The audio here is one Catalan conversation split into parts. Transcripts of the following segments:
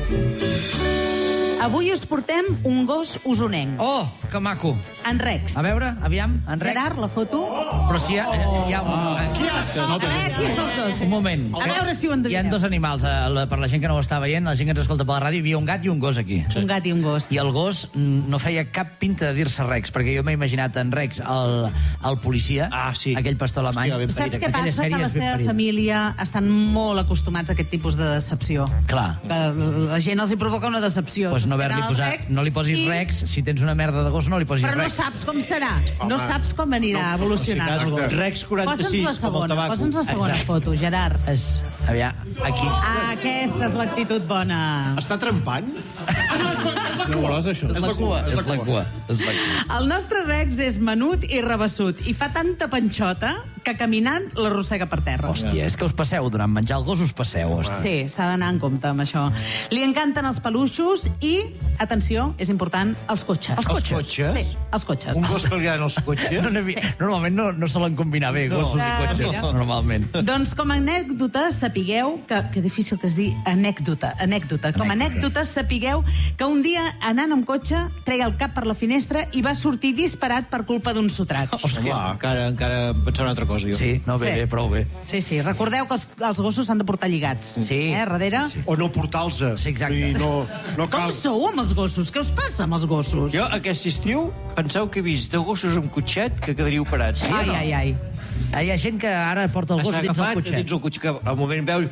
Avui us portem un gos usonenc. Oh, que maco. En Rex. A veure, aviam, en Rex. Gerard, la foto? Però si hi ha un... Qui és dels dos? Un moment. A veure si ho endevineu. Hi ha dos animals, per la gent que no ho està veient, la gent que ens escolta per la ràdio, hi havia un gat i un gos aquí. Un gat i un gos. I el gos no feia cap pinta de dir-se Rex, perquè jo m'he imaginat en Rex, el policia, aquell pastor alemany. Saps què passa? Que la seva família estan molt acostumats a aquest tipus de decepció. Clar. La gent els hi provoca una decepció. Pues no li posis Rex, si tens una merda de gos no li posis Rex. Però no saps com serà, no saps com anirà evolucionant. Rex 46, Posa'ns la segona foto, Gerard. Aviam, aquí. Aquesta és l'actitud bona. Està trempant? És la cua. El nostre Rex és menut i rabassut i fa tanta panxota que caminant l'arrossega per terra. Hòstia, és que us passeu, durant menjar el gos us passeu. Sí, s'ha d'anar en compte amb això. Li encanten els peluixos i, atenció, és important, els cotxes. Els cotxes? Sí, els cotxes. Un gos que li agraden els cotxes? Normalment no solen combinar bé gossos i cotxes, normalment. Doncs com a anècdota sapigueu que difícil que es dir anècdota. Com a anècdota sapigueu que un dia anant amb cotxe treia el cap per la finestra i va sortir disparat per culpa d'un sotraig. Hòstia, encara pensava una altra cosa, jo. Sí, no, bé, prou bé. Sí, recordeu que els gossos s'han de portar lligats. Sí. Darrere. O no portar-los. Sí, exacte. No cal. Com sou amb els gossos? Què us passa amb els gossos? Jo, aquest estiu, penseu que he vist de gossos amb cotxet que quedaria operats. Ai. Hi ha gent que ara porta el gos dins el cotxet. Dins el cotxe, que al moment veus...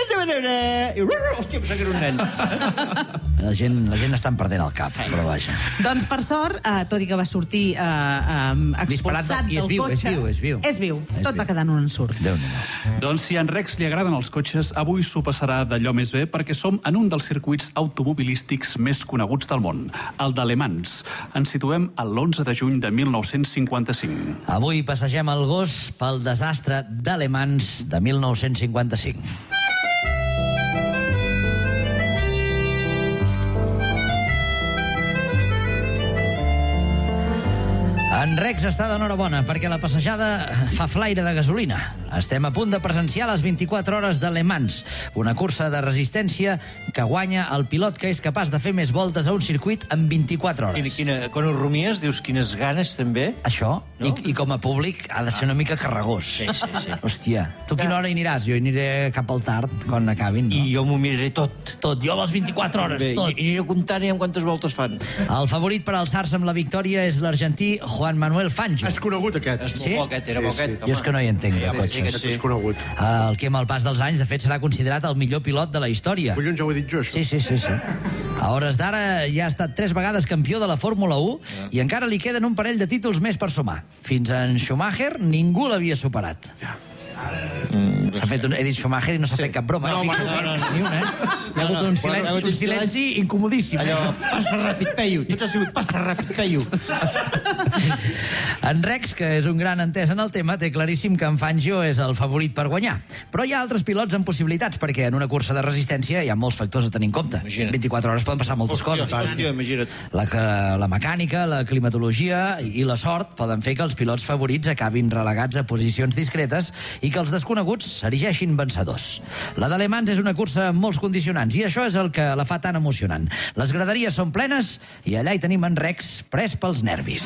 Hòstia, pensava que era un nen. La gent estan perdent el cap, però vaja. Doncs, per sort, tot i que va sortir expulsat del cotxe... És viu. Tot va quedar en un ensurt. Doncs si a en Rex li agraden els cotxes, avui s'ho passarà d'allò més bé perquè som en un dels circuits automobilístics més coneguts del món, el de Le Mans. Ens situem a l'11 de juny de 1955. Avui passegem el gos pel desastre de Le Mans de 1955. En Rex està d'enhorabona perquè la passejada fa flaire de gasolina. Estem a punt de presenciar les 24 hores de Le Mans, una cursa de resistència que guanya el pilot que és capaç de fer més voltes a un circuit en 24 hores. Quan ho rumies, dius quines ganes, també. Això, no? I com a públic ha de ser una mica carregós. Sí. Hòstia, tu quina hora hi aniràs? Jo hi aniré cap al tard, quan acabin, no? I jo m'ho miraré tot. Tot, jo a les 24 hores, tot. I aniré comptant amb quantes voltes fan. El favorit per alçar-se amb la victòria és l'argentí Juan Manuel Fangio. És conegut, aquest. És molt bo, aquest, era bo, aquest. Jo és que no hi entenc de cotxes. És conegut. El que amb el pas dels anys, de fet, serà considerat el millor pilot de la història. Collons, ja ho he dit jo, això. Sí. A hores d'ara ja ha estat 3 vegades campió de la Fórmula 1 i encara li queden un parell de títols més per sumar. Fins a en Schumacher ningú l'havia superat. He dit Schumacher i no s'ha fet cap broma. No. Ni una, Hi ha hagut un silenci incomodíssim. Allò, passa ràpid, peio. Tot ha sigut passa ràpid, peio. En Rex, que és un gran entès en el tema, té claríssim que en Fangio és el favorit per guanyar. Però hi ha altres pilots amb possibilitats, perquè en una cursa de resistència hi ha molts factors a tenir en compte. 24 hores poden passar moltes coses. Imagina't. La mecànica, la climatologia i la sort poden fer que els pilots favorits acabin relegats a posicions discretes i que els desconeguts s'erigeixin vencedors. La de Le Mans és una cursa amb molts condicionants i això és el que la fa tan emocionant. Les graderies són plenes i allà hi tenim en Rex pres pels nervis.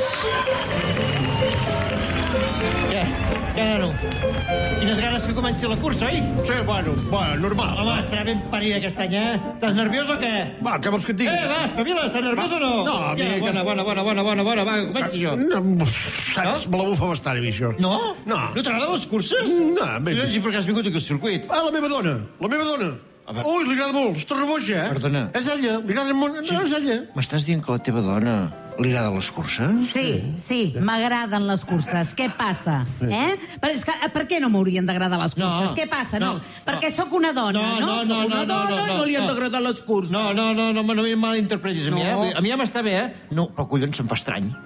Què, nano? Quines ganes que comenci la cursa, oi? Sí, bueno, normal. Home, estarà ben parida aquest any, eh? Estàs nerviós o què? Va, què vols que et digui? Va, espavila, estàs nerviós o no? No, a mi... Bona, va, comenci jo. No, saps, me la bufa bastant, a mi, això. No? No. No t'agraden les curses? No, ben... Sí, per què has vingut aquí al circuit? Ah, la meva dona. Ui, li agrada molt, es torna boja, eh? Perdona. És ella, li agrada molt... No, és ella. M'estàs dient que la teva dona li agraden les curses? Sí, m'agraden les curses. Què passa? Però és que, per què no m'haurien d'agradar les curses? Què passa? No. Perquè sóc una dona, no? Sóc una dona, no li han d'agradar les curses. No, no malinterpretis. A mi ja m'està bé, eh? No, però collons, se'm fa estrany.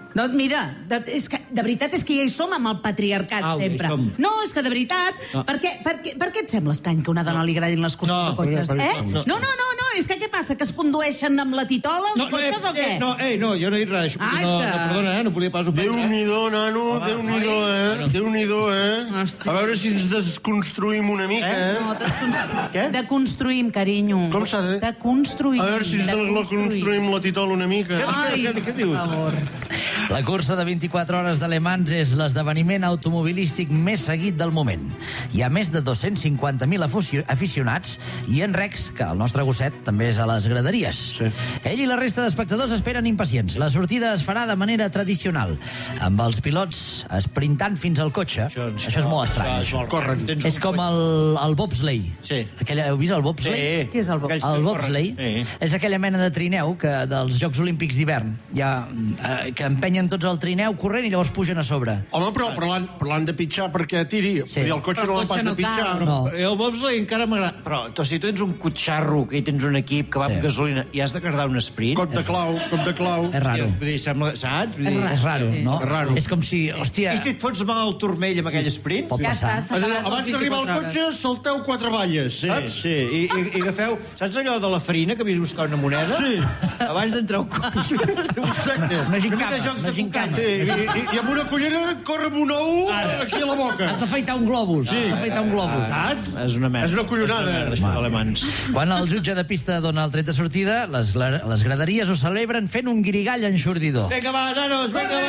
No, mira, és que, de veritat és que ja hi som amb el patriarcat, sempre. No, és que de veritat... Per què et sembla estrany que a una dona li agradin les curses de cotxes? No, és que què passa? Que es condueixen amb la titola els cotxes o què? No, jo no he dit res. Perdona, no podia pas ofendre. Déu-n'hi-do, nano, Déu-n'hi-do, Déu-n'hi-do, A veure si ens desconstruïm una mica, Què? Deconstruïm, carinyo. Com s'ha de... Deconstruïm. A veure si ens desconstruïm la titola una mica. Què dius? Per favor. La cursa de 24 hores de Le Mans és l'esdeveniment automobilístic més seguit del moment. Hi ha més de 250.000 aficionats i en Rex, que el nostre gosset, també és a les graderies. Sí. Ell i la resta d'espectadors esperen impacients. La sortida es farà de manera tradicional, amb els pilots esprintant fins al cotxe. Això és molt estrany. Correcte. És com el bobsleigh. Sí. Heu vist el bobsleigh? Què és el bobsleigh? El bobsleigh és aquella mena de trineu que dels Jocs Olímpics d'hivern que empenyen tots el trineu corrent i llavors pugen a sobre. Home, però l'han de pitjar perquè tiri. Sí. I el cotxe no l'han pas de pitjar. No. El bobsleigh encara m'agrada. Però si tu tens un cotxarro que hi tens un equip que va amb gasolina i has de cardar un sprint... Cop de clau. És raro. Vull dir, sembla, saps? És raro, no? És raro. És com si, hòstia... I si et fots mal al turmell amb aquell sprint? Pot passar. És a dir, abans d'arribar al cotxe, salteu 4 valles, saps? Sí, i agafeu... Saps allò de la farina que havies buscat una moneda? Sí. Abans d'entrar al cotxe. Exacte. Una gincama. I amb una cullera corre amb un ou aquí a la boca. Has d'afaitar un globus. Sí. Has d'afaitar un globus. Saps? És una merda. És una collonada. Això d'alemans. Quan el jutge de pista dona el tret de sortida, les graderies ho celebren fent un guirigall enxordidor. Vinga, va, nanos, vinga,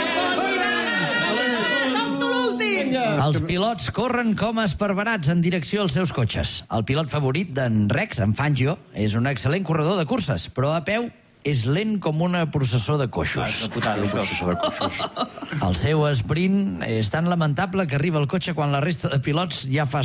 Els pilots corren com esparverats en direcció als seus cotxes. El pilot favorit d'en Rex, en Fangio, és un excel·lent corredor de curses, però a peu és lent com una processó de coixos. El seu sprint és tan lamentable que arriba al cotxe quan la resta de pilots ja fa